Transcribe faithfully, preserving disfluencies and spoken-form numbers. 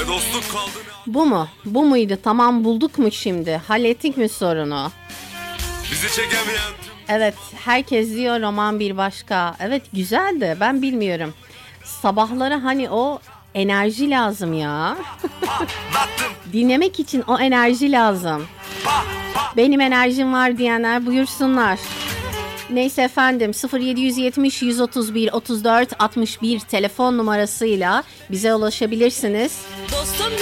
Ne dostluk kaldı ne... Bu mu? Bu muydu? Tamam, bulduk mu şimdi? Hallettik mi sorunu? Bizi çekemeyen... Evet, herkes diyor roman bir başka. Evet, güzel de ben bilmiyorum. Sabahlara hani o enerji lazım ya. Dinlemek için o enerji lazım. Benim enerjim var diyenler buyursunlar. Neyse efendim, sıfır yedi yetmiş yüz otuz bir otuz dört altmış bir telefon numarasıyla bize ulaşabilirsiniz. Dostum